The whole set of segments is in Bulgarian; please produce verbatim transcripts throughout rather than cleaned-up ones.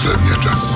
последния час.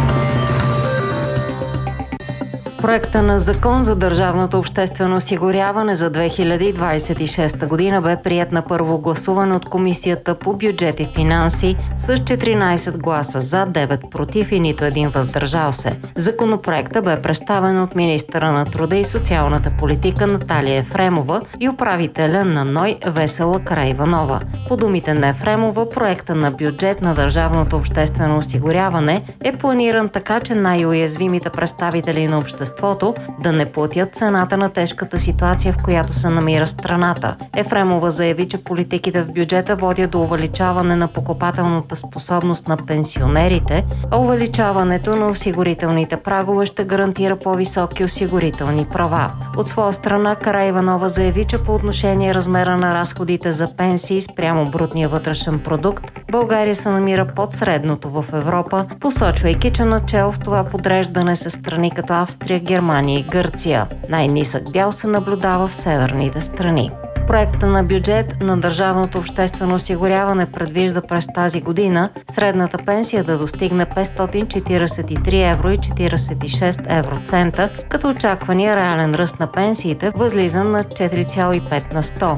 Проекта на закон за държавното обществено осигуряване за две хиляди двадесет и шеста година бе приет на първо гласуване от Комисията по бюджет и финанси с четиринадесет гласа за, девет против и нито един въздържал се. Законопроектът бе представен от министъра на труда и социалната политика Наталия Ефремова и управителя на НОИ Весела Караиванова. По думите на Ефремова, проекта на бюджет на държавното обществено осигуряване е планиран така, че най-уязвимите представители на обществото да не платят цената на тежката ситуация, в която се намира страната. Ефремова заяви, че политиките в бюджета водят до увеличаване на покупателната способност на пенсионерите, а увеличаването на осигурителните прагове ще гарантира по-високи осигурителни права. От своя страна Караиванова заяви, че по отношение размера на разходите за пенсии спрямо брутния вътрешен продукт, България се намира под средното в Европа, посочвайки, че начело в това подреждане са страни като Австрия, Германия и Гърция. Най-нисък дял се наблюдава в северните страни. Проекта на бюджет на държавното обществено осигуряване предвижда през тази година средната пенсия да достигне петстотин четиридесет и три евро и четиридесет и шест евроцента, като очаквания реален ръст на пенсиите възлиза на четири цяло и пет на сто.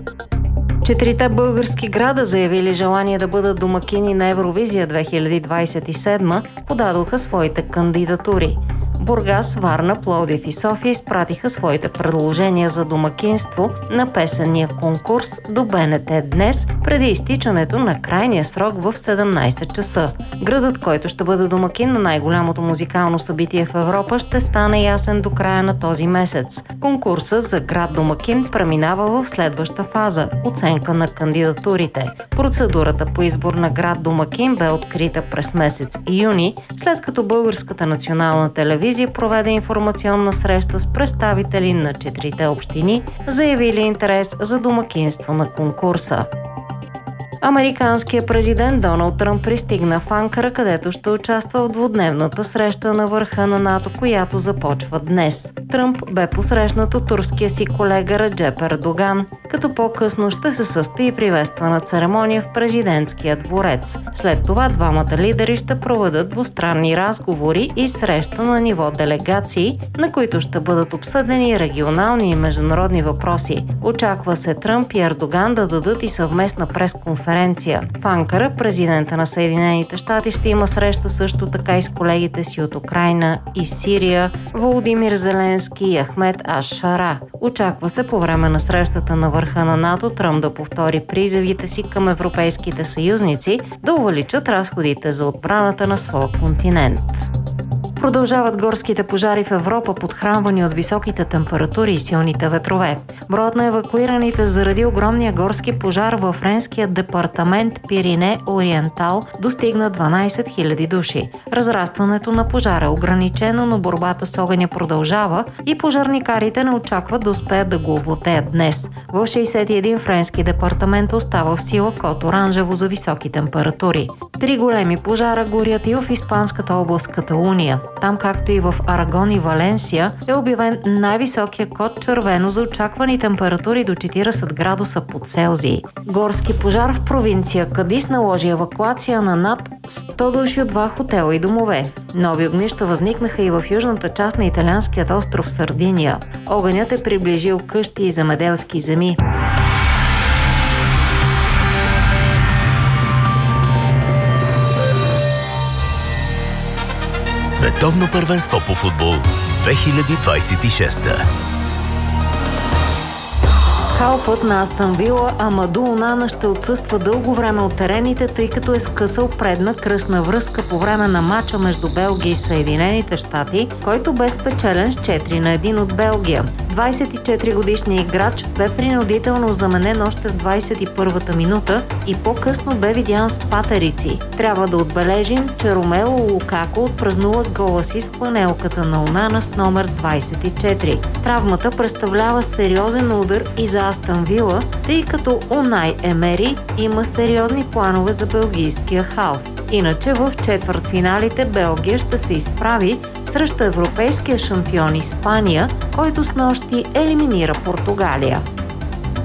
Четирите български града, заявили желание да бъдат домакини на Евровизия две хиляди двадесет и седма, подадоха своите кандидатури. Бургас, Варна, Пловдив и София изпратиха своите предложения за домакинство на песенния конкурс до БНТ днес, преди изтичането на крайния срок в седемнадесет часа. Градът, който ще бъде домакин на най-голямото музикално събитие в Европа, ще стане ясен до края на този месец. Конкурсът за град домакин преминава в следваща фаза – оценка на кандидатурите. Процедурата по избор на град домакин бе открита през месец юни, след като Българската национална телевизия проведе информационна среща с представители на четирите общини, заявили интерес за домакинство на конкурса. Американският президент Доналд Тръмп пристигна в Анкара, където ще участва в двудневната среща на върха на НАТО, която започва днес. Тръмп бе посрещнат от турския си колега Реджеп Ердоган, като по-късно ще се състои приветствана церемония в президентския дворец. След това двамата лидери ще проведат двустранни разговори и среща на ниво делегации, на които ще бъдат обсъдени регионални и международни въпроси. Очаква се Тръмп и Ердоган да дадат и съвместна пресконференция. В Анкара президента на Съединените щати ще има среща също така и с колегите си от Украйна и Сирия, Володимир Зеленски и Ахмед Аш-Шара. Очаква се по време на срещата на върха на НАТО Тръмп да повтори призивите си към европейските съюзници да увеличат разходите за отбраната на своя континент. Продължават горските пожари в Европа, подхранвани от високите температури и силните ветрове. Броят на евакуираните заради огромния горски пожар във френския департамент Пирене Ориентал достигна дванадесет хиляди души. Разрастването на пожара е ограничено, но борбата с огъня продължава и пожарникарите не очакват да успеят да го овладеят днес. В шейсет и един френски департамент остава в сила код оранжево за високи температури. Три големи пожара горят и в испанската област Каталуния. Там, както и в Арагон и Валенсия, е обявен най-високия код червено за очаквани температури до четиридесет градуса по Целзий. Горски пожар в провинция Кадис наложи евакуация на над сто души от два хотела и домове. Нови огнища възникнаха и в южната част на италианският остров Сардиния. Огънят е приближил къщи и земеделски земи. Световно първенство по футбол две хиляди двадесет и шеста. Халфът на Астън Вила Амаду Онана ще отсъства дълго време от терените, тъй като е скъсал предна кръстна връзка по време на матча между Белгия и Съединените щати, който бе спечелен с четири на едно от Белгия. двадесет и четири годишният играч бе принудително заменен още в двадесет и първата минута и по-късно бе видян с патерици. Трябва да отбележим, че Ромело Лукако отпразнува гола си с фланелката на Онана с номер двадесет и четири. Травмата представлява сериозен удар и за Астън Вила, тъй като Унай Емери има сериозни планове за белгийския халф. Иначе в четвъртфиналите Белгия ще се изправи срещу европейския шампион Испания, който снощи елиминира Португалия.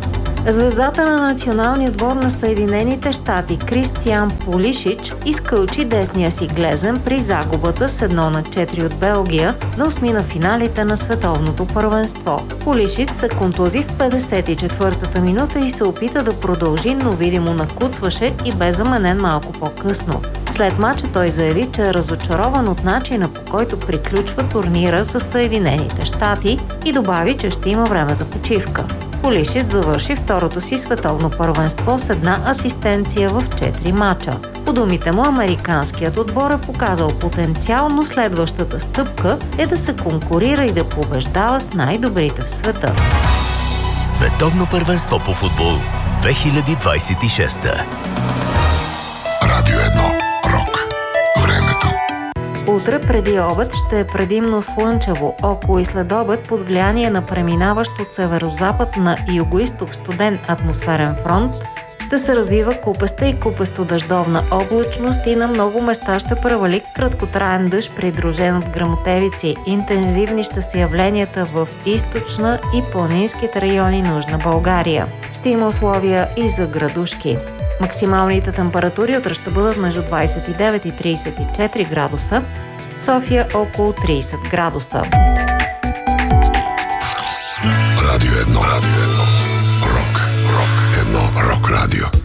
Звездата на националния отбор на Съединените щати Кристиан Пулишич изкълчи десния си глезен при загубата с едно на четири от Белгия на осми на финалите на световното първенство. Пулишич се контузи в петдесет и четвъртата минута и се опита да продължи, но видимо накуцваше и бе заменен малко по-късно. След мача той заяви, че е разочарован от начина, по който приключва турнира с Съединените щати и добави, че ще има време за почивка. Пулишич завърши второто си световно първенство с една асистенция в четири мача. По думите му, американският отбор е показал потенциал, но следващата стъпка е да се конкурира и да побеждава с най-добрите в света. Световно първенство по футбол две хиляди двадесет и шеста. Радио едно. Рок. Времето. Утре преди обед ще е предимно слънчево, около и след обед под влияние на преминаващ от северозапад на югоизток студен атмосферен фронт ще се развива купеста и купесто-дъждовна облачност и на много места ще превали краткотраен дъжд, придружен от гръмотевици. Интензивни ще са явленията в източна и планинските райони на Южна България. Ще има условия и за градушки. Максималните температури утре ще бъдат между двадесет и девет и тридесет и четири градуса, София около тридесет градуса. Радио едно. Радио едно. Рок. Рок. Едно рок радио.